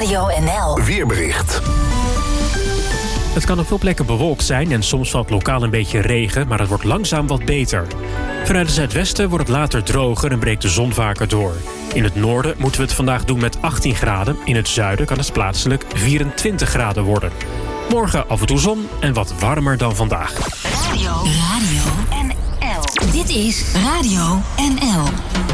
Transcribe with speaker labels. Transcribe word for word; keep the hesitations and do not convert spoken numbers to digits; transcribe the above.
Speaker 1: Radio N L.
Speaker 2: Weerbericht.
Speaker 3: Het kan op veel plekken bewolkt zijn en soms valt lokaal een beetje regen, maar het wordt langzaam wat beter. Vanuit het zuidwesten wordt het later droger en breekt de zon vaker door. In het noorden moeten we het vandaag doen met achttien graden. In het zuiden kan het plaatselijk vierentwintig graden worden. Morgen af en toe zon en wat warmer dan vandaag.
Speaker 1: Radio. Radio N L. Dit is Radio N L.